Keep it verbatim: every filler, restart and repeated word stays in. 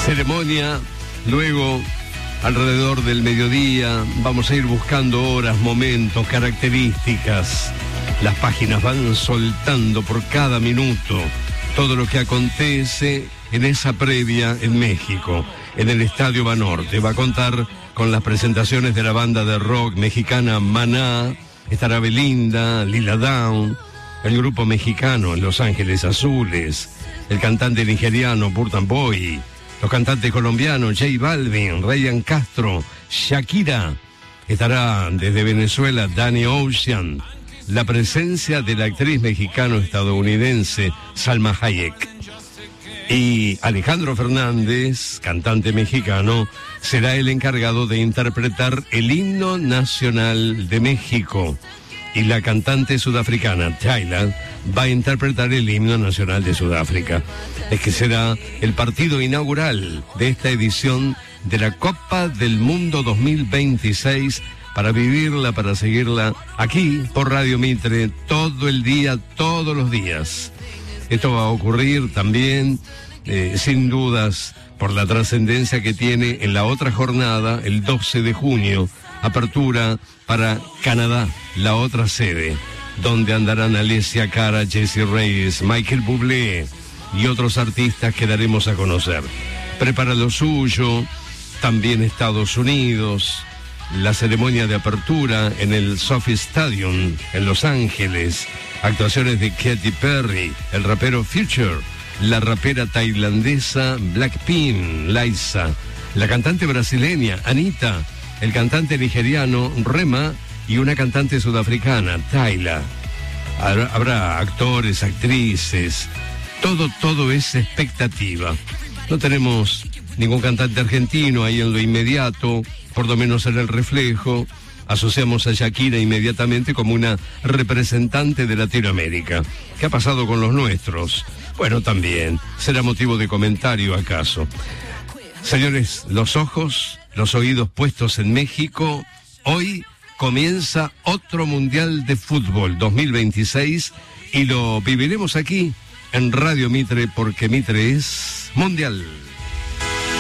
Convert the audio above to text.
ceremonia. Luego, alrededor del mediodía, vamos a ir buscando horas, momentos, características. Las páginas van soltando por cada minuto todo lo que acontece en esa previa en México, en el Estadio Banorte. Va a contar con las presentaciones de la banda de rock mexicana Maná, estará Belinda, Lila Downs, el grupo mexicano Los Ángeles Azules, el cantante nigeriano Burna Boy, los cantantes colombianos J Balvin, Ryan Castro, Shakira. Estará desde Venezuela Danny Ocean, la presencia de la actriz mexicano-estadounidense Salma Hayek. Y Alejandro Fernández, cantante mexicano, será el encargado de interpretar el himno nacional de México. Y la cantante sudafricana Tyla va a interpretar el himno nacional de Sudáfrica. Es que será el partido inaugural de esta edición de la Copa del Mundo dos mil veintiséis, para vivirla, para seguirla aquí por Radio Mitre todo el día, todos los días. Esto va a ocurrir también, eh, sin dudas, por la trascendencia que tiene en la otra jornada, el doce de junio, apertura para Canadá, la otra sede, donde andarán Alessia Cara, Jessie Reyes, Michael Bublé y otros artistas que daremos a conocer. Prepara lo suyo, también Estados Unidos, la ceremonia de apertura en el SoFi Stadium en Los Ángeles, actuaciones de Katy Perry, el rapero Future, la rapera tailandesa Blackpink, Liza, la cantante brasileña Anitta, el cantante nigeriano Rema y una cantante sudafricana, Tyla. Habrá, habrá actores, actrices, todo, todo es expectativa. No tenemos ningún cantante argentino ahí en lo inmediato, por lo menos en el reflejo. Asociamos a Shakira inmediatamente como una representante de Latinoamérica. ¿Qué ha pasado con los nuestros? Bueno, también será motivo de comentario acaso. Señores, los ojos, los oídos puestos en México. Hoy comienza otro Mundial de Fútbol dos mil veintiséis y lo viviremos aquí en Radio Mitre, porque Mitre es mundial.